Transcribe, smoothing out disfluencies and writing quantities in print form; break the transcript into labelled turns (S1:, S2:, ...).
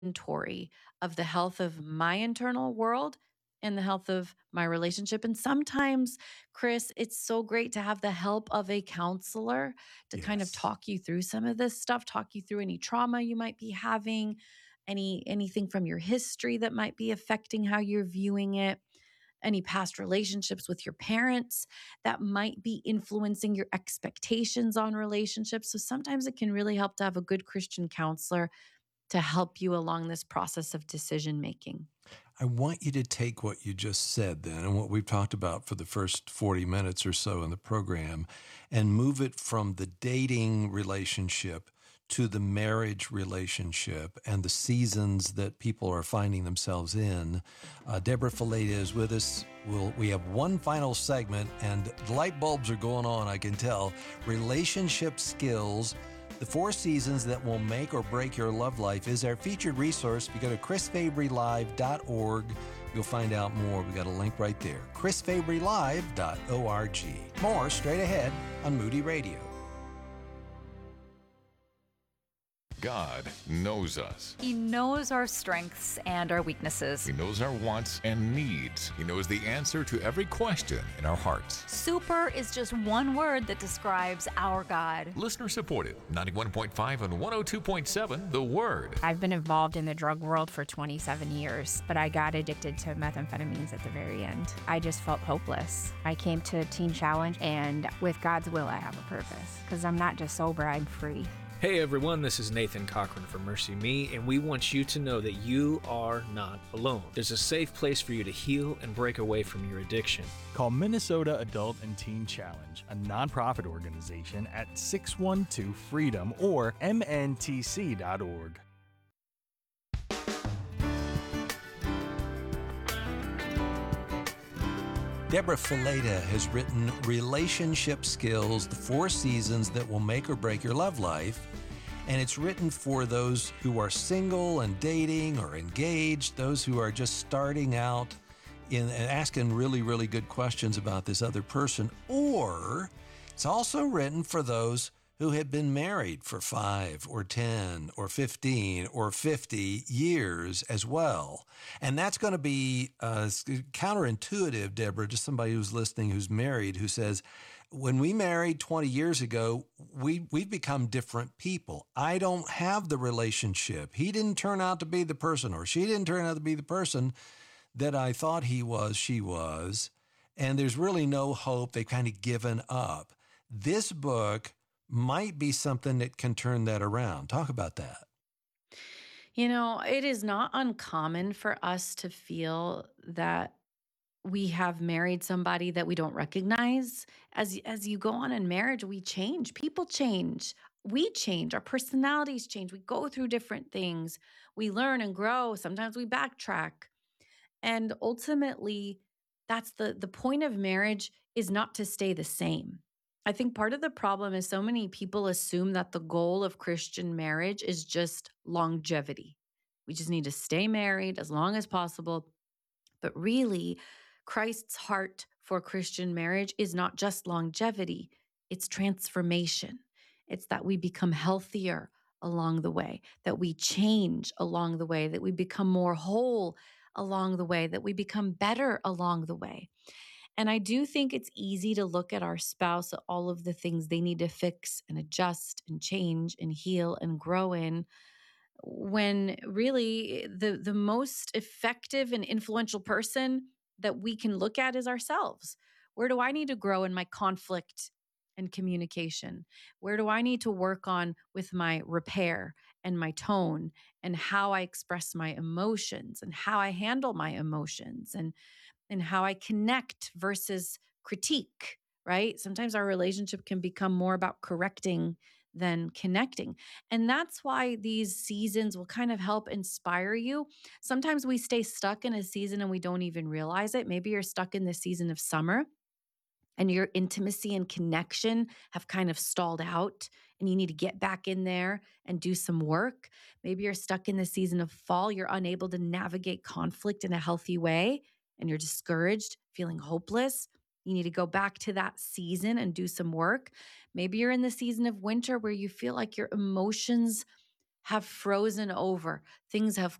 S1: inventory of the health of my internal world and the health of my relationship. And sometimes, Chris, it's so great to have the help of a counselor to kind of
S2: Yes.
S1: talk you through some of this stuff, talk you through any trauma you might be having, anything from your history that might be affecting how you're viewing it, any past relationships with your parents that might be influencing your expectations on relationships. So sometimes it can really help to have a good Christian counselor to help you along this process of decision making.
S2: I want you to take what you just said then and what we've talked about for the first 40 minutes or so in the program and move it from the dating relationship to the marriage relationship and the seasons that people are finding themselves in. Deborah Fileta is with us. We have one final segment, and the light bulbs are going on, I can tell. Relationship skills. The 4 seasons that will make or break your love life is our featured resource. If you go to chrisfabrylive.org, you'll find out more. We got a link right there, chrisfabrylive.org. More straight ahead on Moody Radio.
S3: God knows us.
S4: He knows our strengths and our weaknesses.
S3: He knows our wants and needs. He knows the answer to every question in our hearts.
S4: Super is just one word that describes our God.
S3: Listener supported, 91.5 and 102.7, The Word.
S5: I've been involved in the drug world for 27 years, but I got addicted to methamphetamines at the very end. I just felt hopeless. I came to Teen Challenge, and with God's will, I have a purpose, because I'm not just sober, I'm free.
S6: Hey everyone, this is Nathan Cochran from Mercy Me, and we want you to know that you are not alone. There's a safe place for you to heal and break away from your addiction.
S7: Call Minnesota Adult and Teen Challenge, a nonprofit organization, at 612-FREEDOM or mntc.org.
S2: Deborah Fileta has written Relationship Skills, the 4 seasons that will make or break your love life. And it's written for those who are single and dating or engaged, those who are just starting out and asking really, really good questions about this other person. Or it's also written for those who have been married for 5 or 10 or 15 or 50 years as well. And that's going to be counterintuitive, Deborah, to somebody who's listening who's married, who says, when we married 20 years ago, we've become different people. I don't have the relationship. He didn't turn out to be the person, or she didn't turn out to be the person that I thought he was, she was. And there's really no hope. They've kind of given up. This book might be something that can turn that around. Talk about that.
S1: You know, it is not uncommon for us to feel that we have married somebody that we don't recognize. As you go on in marriage, we change. People change. We change. Our personalities change. We go through different things. We learn and grow. Sometimes we backtrack. And ultimately, that's the point of marriage, is not to stay the same. I think part of the problem is so many people assume that the goal of Christian marriage is just longevity. We just need to stay married as long as possible. But really, Christ's heart for Christian marriage is not just longevity, it's transformation. It's that we become healthier along the way, that we change along the way, that we become more whole along the way, that we become better along the way. And I do think it's easy to look at our spouse, at all of the things they need to fix and adjust and change and heal and grow in, when really the most effective and influential person that we can look at is ourselves. Where do I need to grow in my conflict and communication? Where do I need to work on with my repair and my tone and how I express my emotions and how I handle my emotions and how I connect versus critique, right? Sometimes our relationship can become more about correcting than connecting. And that's why these seasons will kind of help inspire you. Sometimes we stay stuck in a season and we don't even realize it. Maybe you're stuck in the season of summer and your intimacy and connection have kind of stalled out and you need to get back in there and do some work. Maybe you're stuck in the season of fall. You're unable to navigate conflict in a healthy way and you're discouraged, feeling hopeless. You need to go back to that season and do some work. Maybe you're in the season of winter where you feel like your emotions have frozen over. Things have